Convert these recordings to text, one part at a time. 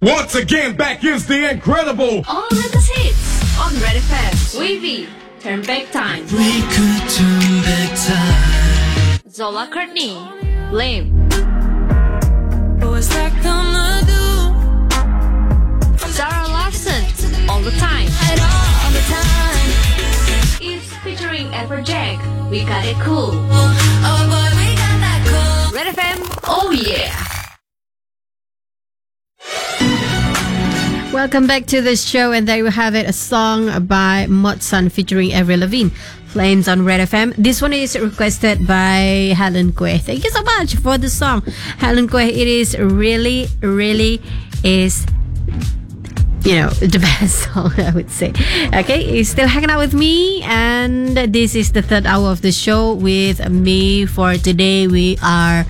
Once again, back is the incredible. All latest hits on Red FM. Wavy, Turn Back Time. We could turn back time. Zola Courtney, Blame. What's that gonna do? Zara Larsson, All the Time. All the time. Is featuring Everjack, We Got It Cool. Oh boy, we got that cool. Red FM, oh yeah. Welcome back to the show, and there you have it, a song by Motsan featuring Avril Lavigne, Flames on Red FM. This one is requested by Helen Kwe. Thank you so much for the song, Helen Kwe. It is really is, the best song, I would say. Okay, you're still hanging out with me, and this is the third hour of the show with me. For today, we are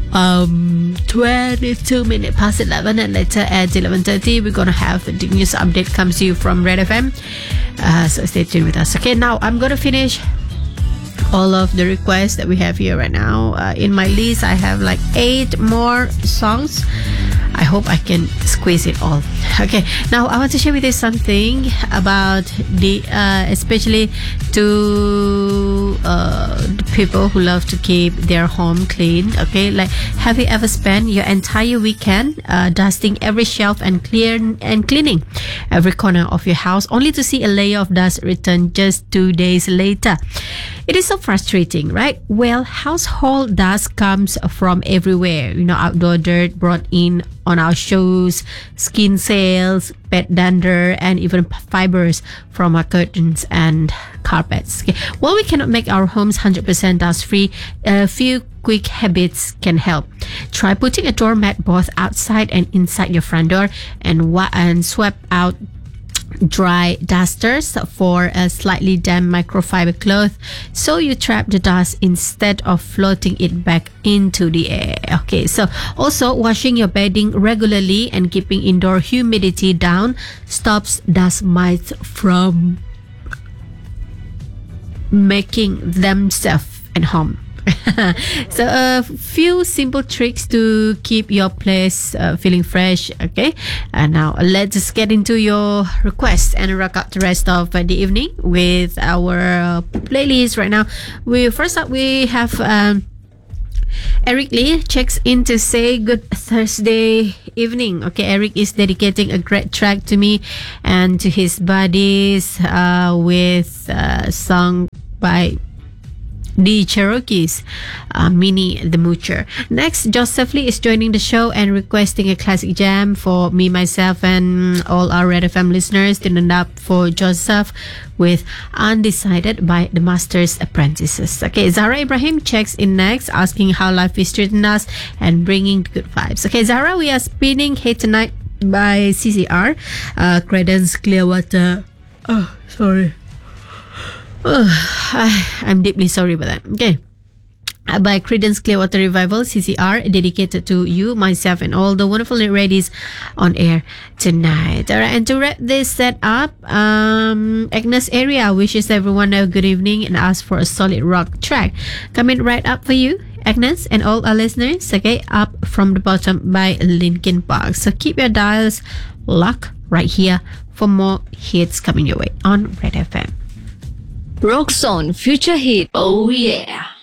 22 minutes past 11, and later at 11:30 we're gonna have the news update comes to you from Red FM, so stay tuned with us. Okay, now I'm gonna finish all of the requests that we have here right now. In my list I have like 8 more songs. I hope I can squeeze it all. Okay, now I want to share with you something about the especially to the people who love to keep their home clean. Okay, like, have you ever spent your entire weekend dusting every shelf and cleaning every corner of your house, only to see a layer of dust return just 2 days later? It is so frustrating, right? Well, household dust comes from everywhere. Outdoor dirt brought in on our shoes, skin cells, pet dander, and even fibers from our curtains and carpets. Okay. While we cannot make our homes 100% dust-free, a few quick habits can help. Try putting a doormat both outside and inside your front door, and swap out dry dusters for a slightly damp microfiber cloth, so you trap the dust instead of floating it back into the air. Okay, so also washing your bedding regularly and keeping indoor humidity down stops dust mites from making themselves at home. So a few simple tricks to keep your place feeling fresh. Okay, and now let's get into your requests and rock out the rest of the evening with our playlist. Right now, we have Eric Lee checks in to say good Thursday evening. Okay, Eric is dedicating a great track to me and to his buddies with a song by the Cherokees, Minnie the Moocher. Next, Joseph Lee is joining the show and requesting a classic jam for me, myself, and all our Red FM listeners. Tuned up for Joseph with Undecided by the Master's Apprentices. Okay, Zara Ibrahim checks in next, asking how life is treating us and bringing good vibes. Okay, Zara, we are spinning Hate Tonight by CCR, Creedence Clearwater. Oh, sorry. I'm deeply sorry about that. Okay. By Creedence Clearwater Revival, CCR, dedicated to you, myself, and all the wonderful ladies on air tonight. Alright, and to wrap this set up, Agnes Area wishes everyone a good evening and asks for a solid rock track coming right up for you, Agnes, and all our listeners. Okay, Up From the Bottom by Linkin Park. So keep your dials locked right here for more hits coming your way on Red FM. Rock Zone, Future Hit, oh yeah.